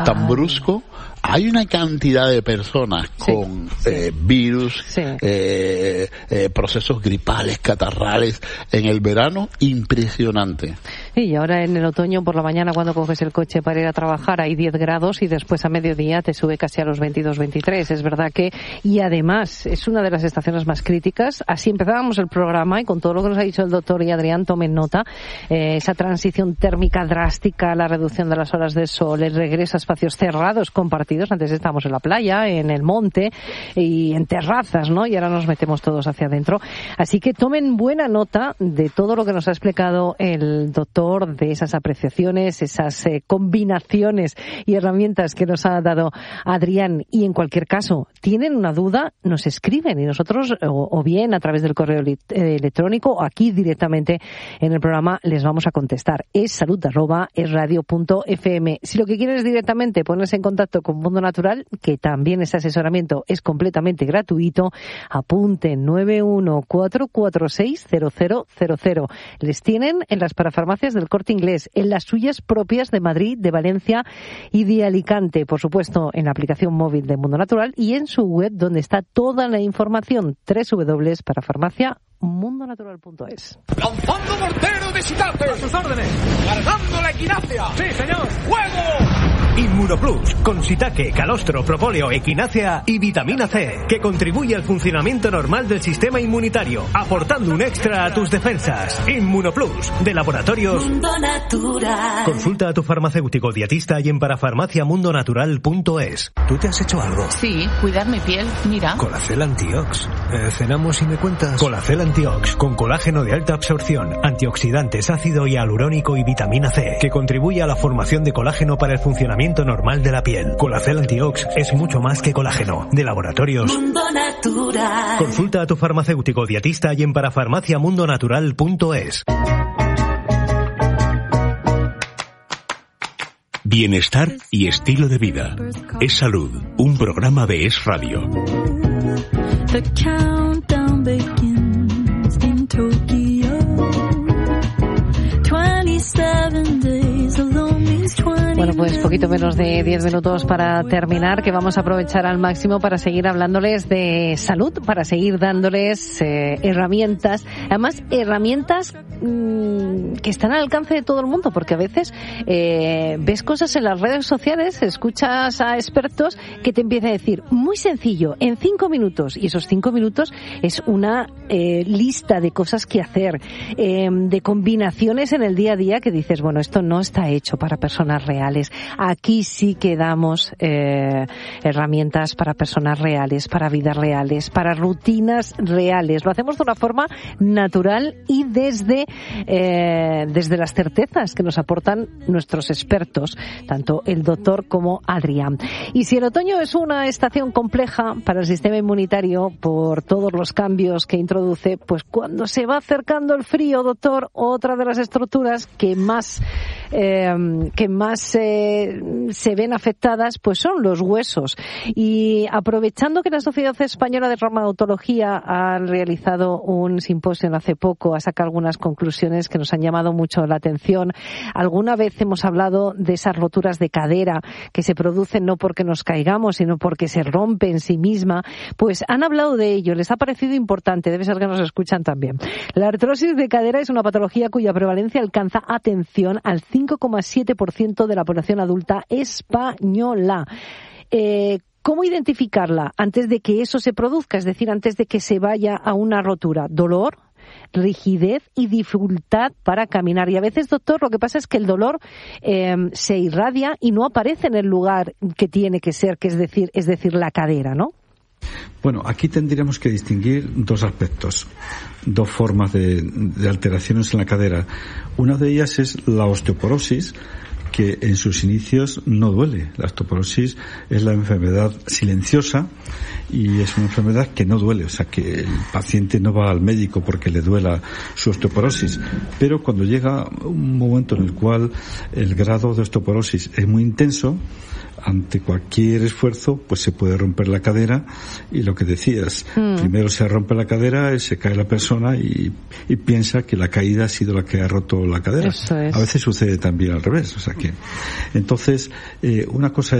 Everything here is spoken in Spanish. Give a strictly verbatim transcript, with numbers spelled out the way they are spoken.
tan brusco. Hay una cantidad de personas sí, con sí. Eh, virus, sí. eh, eh, procesos gripales, catarrales en el verano, impresionante. Sí, y ahora en el otoño por la mañana cuando coges el coche para ir a trabajar hay diez grados y después a mediodía te sube casi a los veintidós, veintitrés. Es verdad que, y además es una de las estaciones más críticas. Así empezábamos el programa y con todo lo que nos ha dicho el doctor y Adrián, tomen nota, eh, esa transición térmica drástica, la reducción de las horas de sol, el regreso a espacios cerrados compartidos. Antes estábamos en la playa, en el monte y en terrazas, ¿no? Y ahora nos metemos todos hacia adentro. Así que tomen buena nota de todo lo que nos ha explicado el doctor, de esas apreciaciones, esas eh, combinaciones y herramientas que nos ha dado Adrián. Y en cualquier caso, tienen una duda, nos escriben y nosotros, o, o bien a través del correo li- eh, electrónico o aquí directamente en el programa les vamos a contestar. Es salud arroba es radio punto f m. Si lo que quieren es directamente ponerse en contacto con Mundo Natural, que también ese asesoramiento es completamente gratuito, apunten nueve uno cuatro cuatro seis cero cero cero cero. Les tienen en las parafarmacias del Corte Inglés, en las suyas propias de Madrid, de Valencia y de Alicante, por supuesto en la aplicación móvil de Mundo Natural y en su web donde está toda la información, doble u doble u doble u punto parafarmacia mundo natural punto es. ¡Lanzando mortero de Shitate! ¡A sus órdenes! ¡Cargando la equinacia! ¡Sí, señor! ¡Fuego! Inmunoplus, con shiitake, calostro, propóleo, equinácea y vitamina C, que contribuye al funcionamiento normal del sistema inmunitario, aportando un extra a tus defensas. Inmunoplus, de Laboratorios Mundo Natural. Consulta a tu farmacéutico dietista y en parafarmacia mundo natural punto es. ¿Tú te has hecho algo? Sí, cuidar mi piel, mira. Colacel Antiox. Eh, ¿Cenamos y me cuentas? Colacel Antiox, con colágeno de alta absorción, antioxidantes, ácido hialurónico y vitamina C, que contribuye a la formación de colágeno para el funcionamiento normal de la piel. Colacel Antiox es mucho más que colágeno. De Laboratorios Mundo Natural. Consulta a tu farmacéutico dietista y en parafarmacia mundo natural punto es. Bienestar y estilo de vida. Es Salud, un programa de Es Radio. The countdown begins in Tokyo. twenty-seven days alone means twenty. Bueno, pues poquito menos de diez minutos para terminar, que vamos a aprovechar al máximo para seguir hablándoles de salud, para seguir dándoles eh, herramientas, además herramientas mmm, que están al alcance de todo el mundo, porque a veces eh, ves cosas en las redes sociales, escuchas a expertos que te empiezan a decir, muy sencillo, en cinco minutos, y esos cinco minutos es una eh, lista de cosas que hacer, eh, de combinaciones en el día a día que dices, bueno, esto no está hecho para personas reales. Aquí sí que damos eh, herramientas para personas reales, para vidas reales, para rutinas reales. Lo hacemos de una forma natural y desde eh, desde las certezas que nos aportan nuestros expertos, tanto el doctor como Adrián. Y si el otoño es una estación compleja para el sistema inmunitario por todos los cambios que introduce, pues cuando se va acercando el frío, doctor, otra de las estructuras que más eh, que más eh, se ven afectadas, pues son los huesos. Y aprovechando que la Sociedad Española de Reumatología ha realizado un simposio hace poco, ha sacado algunas conclusiones que nos han llamado mucho la atención. Alguna vez hemos hablado de esas roturas de cadera que se producen no porque nos caigamos, sino porque se rompe en sí misma. Pues han hablado de ello, les ha parecido importante, debe ser que nos escuchan también. La artrosis de cadera es una patología cuya prevalencia alcanza, atención, al cinco coma siete por ciento de la población adulta española. Eh, ¿Cómo identificarla antes de que eso se produzca? Es decir, antes de que se vaya a una rotura. Dolor, rigidez y dificultad para caminar. Y a veces, doctor, lo que pasa es que el dolor eh, se irradia y no aparece en el lugar que tiene que ser, que es decir, es decir, la cadera, ¿no? Bueno, aquí tendríamos que distinguir dos aspectos, dos formas de, de alteraciones en la cadera. Una de ellas es la osteoporosis, que en sus inicios no duele. La osteoporosis es la enfermedad silenciosa y es una enfermedad que no duele, o sea que el paciente no va al médico porque le duela su osteoporosis, pero cuando llega un momento en el cual el grado de osteoporosis es muy intenso, ante cualquier esfuerzo pues se puede romper la cadera, y lo que decías, mm. primero se rompe la cadera, se cae la persona y, y piensa que la caída ha sido la que ha roto la cadera. Eso es. A veces sucede también al revés, o sea que entonces eh, una cosa